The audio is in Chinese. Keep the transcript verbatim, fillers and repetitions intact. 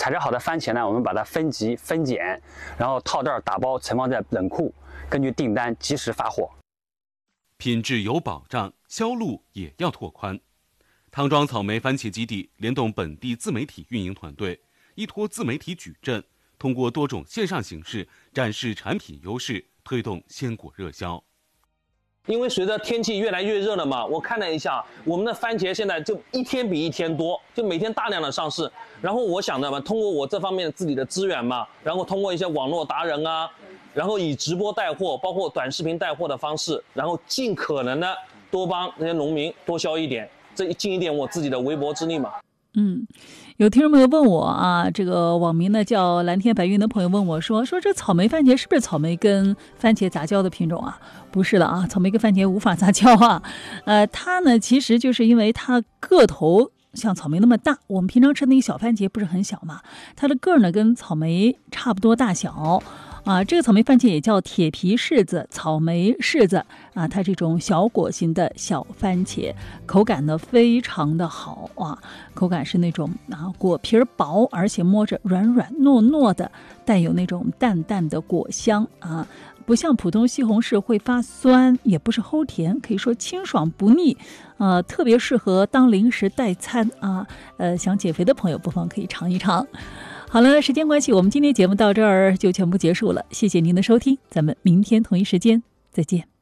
采摘好的番茄呢，我们把它分级分拣，然后套袋打包存放在冷库，根据订单及时发货。 品质有保障，销路也要拓宽。汤庄草莓番茄基地联动本地自媒体运营团队，依托自媒体矩阵，通过多种线上形式展示产品优势，推动鲜果热销。 因为随着天气越来越热了嘛，我看了一下，我们的番茄现在就一天比一天多，就每天大量的上市。然后我想的嘛，通过我这方面自己的资源嘛，然后通过一些网络达人啊，然后以直播带货，包括短视频带货的方式，然后尽可能的多帮那些农民多销一点，这尽一点我自己的微薄之力嘛。 嗯，有听众朋友问我啊，这个网名呢叫蓝天白云的朋友问我说，说这草莓番茄是不是草莓跟番茄杂交的品种啊？不是的啊，草莓跟番茄无法杂交啊。呃，它呢其实就是因为它个头像草莓那么大，我们平常吃的那个小番茄不是很小嘛，它的个儿呢跟草莓差不多大小。啊，这个草莓番茄也叫铁皮柿子、草莓柿子啊，它这种小果型的小番茄，口感呢非常的好啊，口感是那种啊果皮薄，而且摸着软软糯糯的，带有那种淡淡的果香啊，不像普通西红柿会发酸，也不是齁甜，可以说清爽不腻，呃，特别适合当零食代餐啊，呃，想减肥的朋友不妨可以尝一尝。好了，时间关系，我们今天节目到这儿就全部结束了，谢谢您的收听，咱们明天同一时间再见。